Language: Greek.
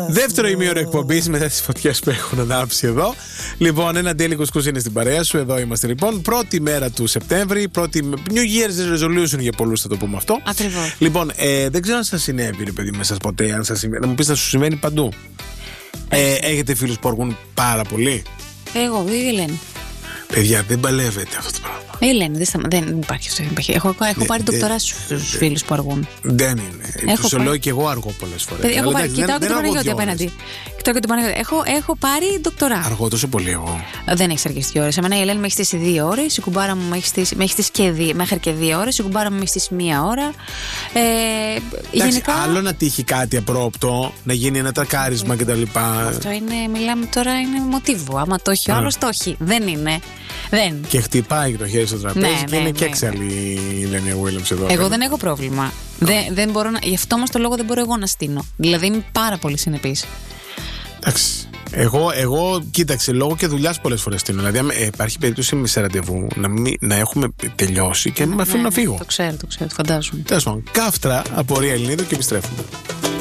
Δεύτερο ημίωρο εκπομπής μετά τις φωτιές που έχουν ανάψει εδώ. Λοιπόν, ένα Daily Couscous είναι στην παρέα σου. Εδώ είμαστε λοιπόν. Πρώτη μέρα του Σεπτέμβρη. Πρώτη New Year's Resolution για πολλούς, θα το πούμε αυτό. Ακριβώς. Λοιπόν, δεν ξέρω αν σας συνέβη, ρε παιδί, μέσα ποτέ. Αν σας συμβαίνει, να μου πεις, να σου συμβαίνει παντού. Έχετε φίλους που αργούν πάρα πολύ? Εγώ, η Ελένη. Παιδιά, δεν παλεύετε αυτό το πράγμα. Η Ελένη, δεν υπάρχει αυτό. Έχω πάρει ντοκτορά στους φίλους που αργούν. Δεν είναι. Του λέω και εγώ αργώ πολλές φορές. Έχω πάρει. Κοιτάω και τον Παναγιώτη απέναντι. Έχω πάρει ντοκτορά. Αργώ τόσο πολύ εγώ. Δεν έχει αρκετές ώρες. Εμένα η Ελένη με έχει στήσει 2 ώρες. Η κουμπάρα μου με έχει στήσει μέχρι και 2 ώρες. Η κουμπάρα μου με έχει στήσει 1 ώρα. Γενικά, άλλο να τύχει κάτι απρόπτο, να γίνει ένα τρακάρισμα κτλ. Αυτό είναι, μιλάμε τώρα, είναι μοτίβο. Άμα το έχει ο άλλος, το έχει. Δεν είναι. Δεν. Και χτυπάει το χέρι στο τραπέζι και είναι και έξαλλη η Ελένη Williams εδώ. Εγώ δεν έχω πρόβλημα. Δεν μπορώ να, γι' αυτό όμως το λόγο δεν μπορώ εγώ να στείνω. Δηλαδή είμαι πάρα πολύ συνεπής. Εντάξει. Εγώ κοίταξε, λόγω και δουλειάς πολλές φορές στείνω. Δηλαδή, υπάρχει περίπτωση σε ραντεβού να έχουμε τελειώσει και να με αφήνουν να φύγω. Το ξέρω, φαντάζομαι. Τέλος πάντων, κάφτρα από Ρία Ελληνίδου και επιστρέφουμε.